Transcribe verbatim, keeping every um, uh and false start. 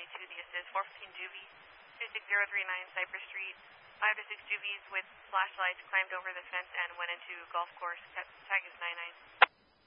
to the assist, four fifteen Juvie, two six zero three nine Cypress Street. five to six Juvies with flashlights climbed over the fence and went into golf course. Tag is nine nine.